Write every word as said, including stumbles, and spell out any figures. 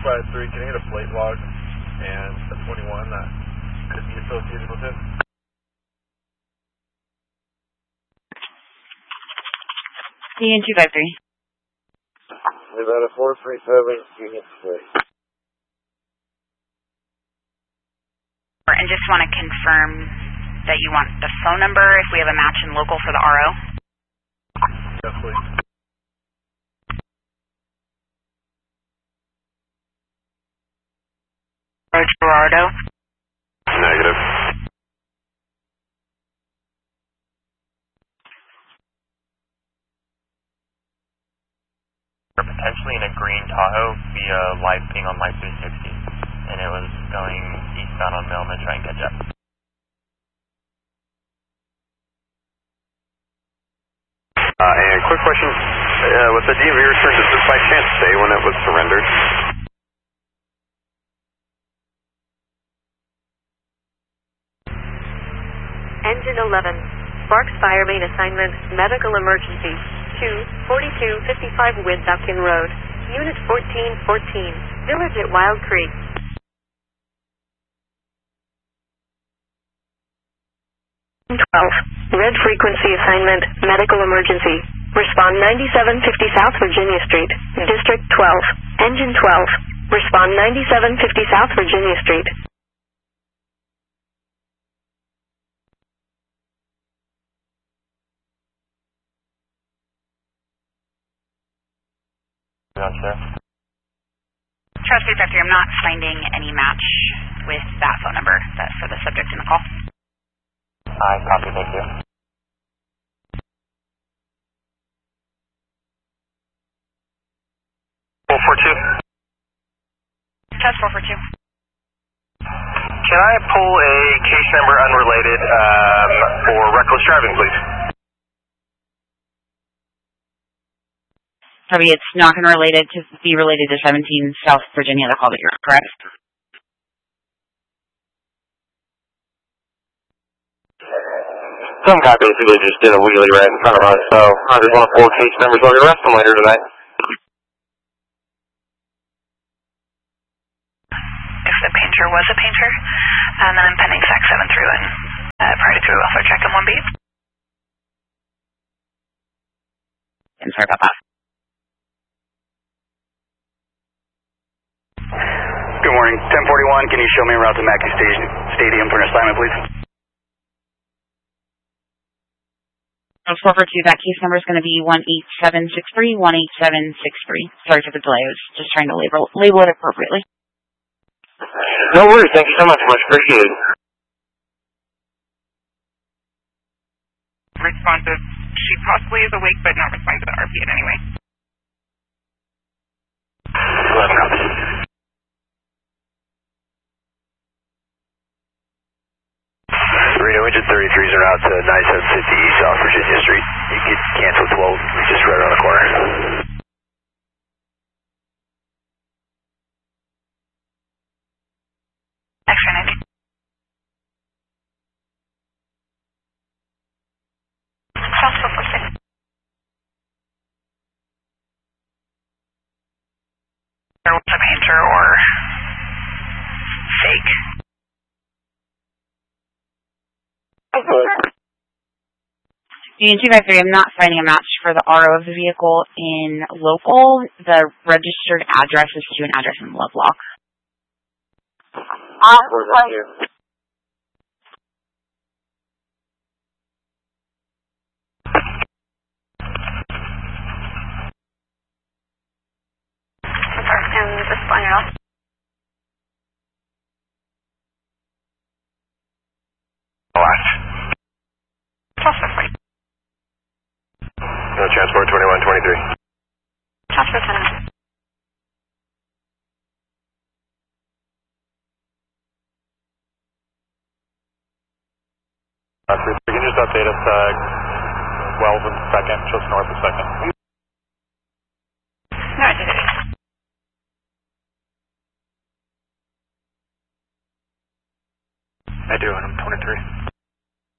five three, can I get a flight log and a twenty-one that could be associated with it? Union two five three. We've got a four three seven, Union six. And just want to confirm that you want the phone number if we have a match in local for the R O. Yes, please. Gerardo. Negative. We're potentially in a green Tahoe via live ping on Light three sixty, and it was going eastbound on Milne to try and catch up. Uh, and quick question, uh, with the D M V return, does this by chance say when it was surrendered? Engine eleven, Sparks Fire Main Assignment, Medical Emergency, two forty-two fifty-five Windupkin Road, Unit fourteen fourteen, Village at Wild Creek. twelve, Red Frequency Assignment, Medical Emergency, respond ninety-seven fifty South Virginia Street, District twelve, Engine twelve, respond ninety-seven fifty South Virginia Street. Charles three five three, I'm not finding any match with that phone number that for the subject in the call. I copy, thank you. four four two. Test four four two. Can I pull a case number unrelated um, for reckless driving, please? Probably it's not going to related to be related to seventeen South Virginia, the call that you're correct. Some guy basically just did a wheelie right in front of us, so I just want to pull case numbers. We'll arrest him later tonight. If the painter was a painter, and then I'm pending fax seven through and uh, prior to welfare check in one B. I'm sorry about that. Good morning, ten forty-one, can you show me around to Mackey Stadium for an assignment, please? four four two, that case number is going to be one eight seven six three, one eight seven six three. Sorry for the delay, I was just trying to label, label it appropriately. No worries, thank you so much, much appreciated. Responsive. She possibly is awake, but not responding to the R P in any way. eleven copies. Reno engine thirty-threes are out to ninety-seven fifty South Virginia Street. You can cancel twelve, just right around the corner. Extra ninety. South four four six. There was a painter or fake. Union two five three, I'm not finding a match for the R O of the vehicle in local. The registered address is to an address in Lovelock. Uh, like, And this on your own. No transport twenty-one twenty-three. Transfer ten. Uh, you can just update us, uh, Wells and second, just north of second.